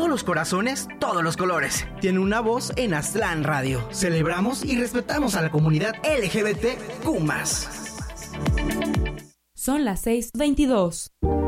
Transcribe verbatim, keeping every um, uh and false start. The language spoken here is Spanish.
todos los corazones, todos los colores. Tiene una voz en Aztlán Radio. Celebramos y respetamos a la comunidad L G B T Q más. Son las seis veintidós.